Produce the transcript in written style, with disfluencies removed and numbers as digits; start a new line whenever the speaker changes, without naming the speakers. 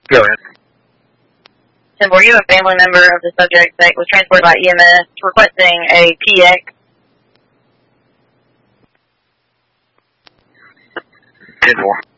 Go ahead.
Tim, were you a family member of the subject that was transported by EMS requesting a PX?
10-4.